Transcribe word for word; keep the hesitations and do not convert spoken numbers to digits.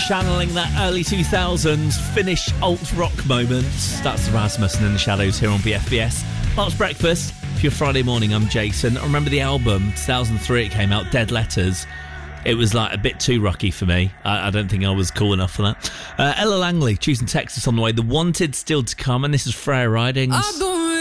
channeling that early two thousands Finnish alt-rock moment. That's Rasmus and In the Shadows here on B F B S. Mark's Breakfast for your Friday morning. I'm Jason. I remember the album, two thousand three it came out, Dead Letters. It was like a bit too rocky for me. I, I don't think I was cool enough for that. Uh, Ella Langley, choosing Texas on the way. The Wanted still to come, and this is Freya Ridings.